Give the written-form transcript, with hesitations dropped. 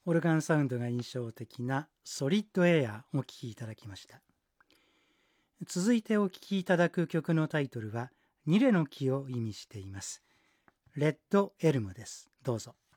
オルガンサウンドが印象的なソリッドエアお聴きいただきました。続いてお聴きいただく曲のタイトルはニレの木を意味しています。レッドエルムです。どうぞ。